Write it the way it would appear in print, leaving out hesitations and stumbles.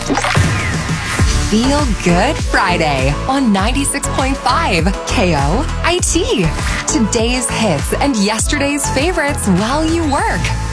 Feel Good Friday on 96.5 KOIT. Today's hits and yesterday's favorites while you work.